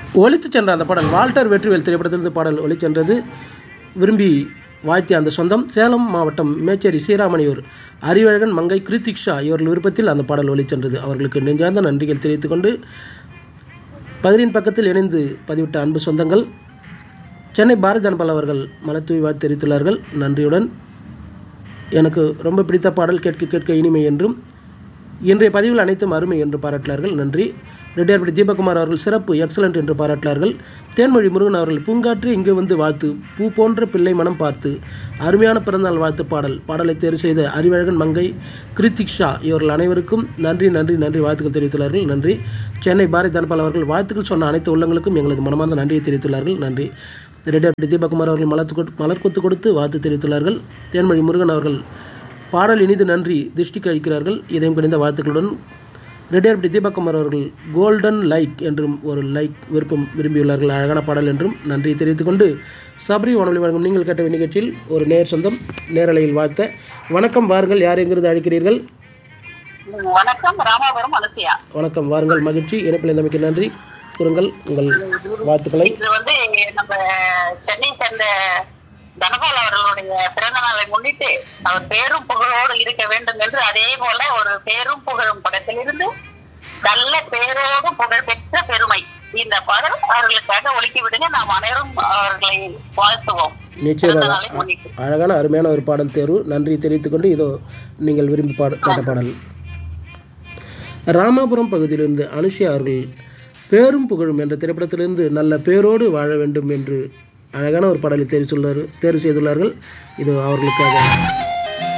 ஒலித்து சென்ற அந்த பாடல் வால்டர் வெற்றிவேல் திரைப்படத்திலிருந்து பாடல் ஒலிச் சென்றது. விரும்பி வாழ்த்திய அந்த சொந்தம் சேலம் மாவட்டம் மேச்சேரி சீராமணியூர் அறிவழகன் மங்கை கிருத்திக்ஷா இவர்கள் விருப்பத்தில் அந்த பாடல் ஒலிச் சென்றது. அவர்களுக்கு நெஞ்சார்ந்த நன்றிகள் தெரிவித்துக் கொண்டு பதினின் பக்கத்தில் இணைந்து பதிவிட்ட அன்பு சொந்தங்கள் சென்னை பாரதி ஜனபால் அவர்கள் மலத்தூவி வாழ்த்து தெரிவித்துள்ளார்கள். நன்றியுடன் எனக்கு ரொம்ப பிடித்த பாடல் கேட்க கேட்க இனிமை என்றும் இன்றைய பதிவில் அனைத்தும் அருமை என்று பாராட்டினார்கள். நன்றி. ரெட்டியார்பட்டி தீபக்குமார் அவர்கள் சிறப்பு எக்ஸலண்ட் என்று பாராட்டினார்கள். தேன்மொழி முருகன் அவர்கள் பூங்காற்று இங்கு வந்து வாழ்த்து பூ போன்ற பிள்ளை மனம் பார்த்து அருமையான பிறந்தநாள் வாழ்த்து பாடலை தேர்வு செய்த அறிவழகன் மங்கை கிருத்திக்ஷா இவர்கள் அனைவருக்கும் நன்றி நன்றி நன்றி வாழ்த்துக்கள் தெரிவித்துள்ளார்கள். நன்றி. சென்னை பாரதி ஜனபால் அவர்கள் வாழ்த்துக்கள் சொன்ன அனைத்து உள்ளங்களுக்கும் எங்களது மனமார்ந்த நன்றியை தெரிவித்துள்ளார்கள். நன்றி. ரெட்டியார்பட்டி தீபக்குமார் அவர்கள் மலர் கொத்து கொடுத்து வாழ்த்து தெரிவித்துள்ளார்கள். தேன்மொழி முருகன் அவர்கள் பாடல் இனிது நன்றி திருஷ்டி கழிக்கிறார்கள். இதயம் கணிந்த வாழ்த்துக்களுடன் ரெட்டியார்பட்டி தீபக்குமார் அவர்கள் கோல்டன் லைக் என்றும் ஒரு லைக் விருப்பம் விரும்பியுள்ளார்கள். அழகான பாடல் என்றும் நன்றி தெரிவித்துக் கொண்டு சபரி வானொலி வழங்கும் நீங்கள் கேட்ட நிகழ்ச்சியில் ஒரு நேர் சொந்தம் நேரலையில் வாழ்த்த வணக்கம் வாருங்கள். யார் எங்கிருந்து அழைக்கிறீர்கள்? வணக்கம், ராமாபுரம் அனுசியா. வணக்கம் வாருங்கள். மகிழ்ச்சி. இணைப்பில் இருந்தமைக்கு நன்றி. கூறுங்கள் உங்கள் வாழ்த்துக்களை. இது வந்து நம்ம சென்னை சேர்ந்த தனபால் அவர்களுடைய பிறந்த நாளை முன்னிட்டு அவர் பேரும் புகழோடு இருக்க வேண்டும் என்று அதே போல ஒரு பேரும் புகழும் படத்திலிருந்து நல்ல பேரோடு புகழ் பெற்ற பெருமை இந்த பாடல் அவர்களுக்காக ஒலிக்கி விடுங்க. நாம் அனைவரும் அவர்களை வாழ்த்துவோம். நிச்சயமாக அழகான அருமையான ஒரு பாடல் தேர்வு. நன்றி தெரிவித்துக் கொண்டு இதோ நீங்கள் விரும்பி கேட்ட பாடல் ராமாபுரம் பகுதியிலிருந்து அனுஷியா அவர்கள் பேரும் புகழும் என்ற திரைப்படத்திலிருந்து நல்ல பேரோடு வாழ வேண்டும் என்று அழகான ஒரு பாடலை தேர்வு செய்துள்ளார்கள். இது அவர்களுக்காக.